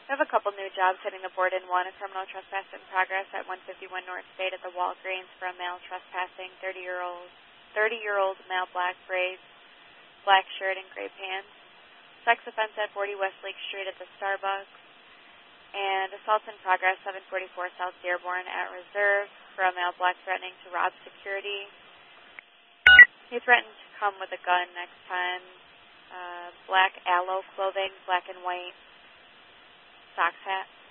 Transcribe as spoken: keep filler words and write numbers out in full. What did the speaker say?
We have a couple new jobs hitting the board in one. A criminal trespass in progress at one fifty-one North State at the Walgreens for a male trespassing, thirty-year-old thirty-year-old male, black braids, black shirt, and gray pants. Sex offense at forty West Lake Street at the Starbucks. And assault in progress, seven forty-four South Dearborn at Reserve for a male black threatening to rob security. He threatened to come with a gun next time. Uh, black aloe clothing, black and white socks hat.